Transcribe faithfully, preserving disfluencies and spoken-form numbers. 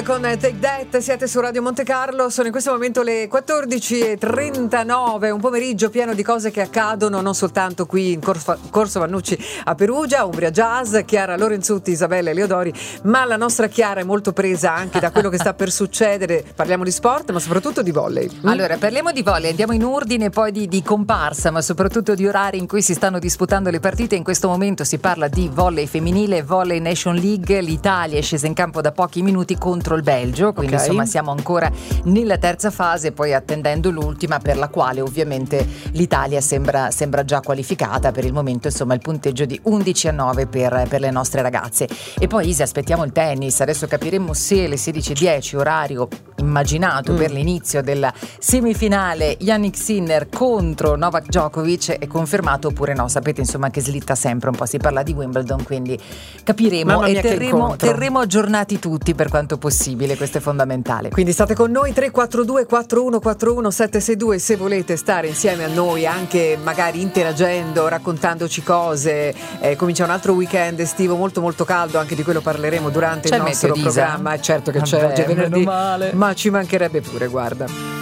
con Take That, siete su Radio Monte Carlo, sono in questo momento le quattordici e trentanove, un pomeriggio pieno di cose che accadono non soltanto qui in Corso, Corso Vannucci a Perugia, Umbria Jazz, Chiara Lorenzutti, Isabella Eleodori, ma la nostra Chiara è molto presa anche da quello che sta per succedere. Parliamo di sport, ma soprattutto di volley. Mm? Allora, parliamo di volley, andiamo in ordine poi di, di comparsa, ma soprattutto di orari in cui si stanno disputando le partite. In questo momento si parla di volley femminile, volley Nation League. L'Italia è scesa in campo da pochi minuti contro il Belgio, quindi okay. Insomma siamo ancora nella terza fase, poi attendendo l'ultima, per la quale ovviamente l'Italia sembra, sembra già qualificata. Per il momento insomma il punteggio di undici a nove per, per le nostre ragazze. E poi Isi, aspettiamo il tennis, adesso capiremo se alle sedici e dieci, orario immaginato mm. per l'inizio della semifinale, Jannik Sinner contro Novak Djokovic, è confermato oppure no. Sapete insomma che slitta sempre un po', si parla di Wimbledon, quindi capiremo e terremo, terremo aggiornati tutti per quanto possibile, questo è fondamentale. Quindi state con noi, tre quattro due quattro uno quattro uno sette sei due se volete stare insieme a noi, anche magari interagendo, raccontandoci cose. Eh, comincia un altro weekend estivo molto molto caldo, anche di quello parleremo durante c'è il nostro programma. Certo che Vabbè, c'è, oggi è venerdì, male. ma ci mancherebbe pure, guarda.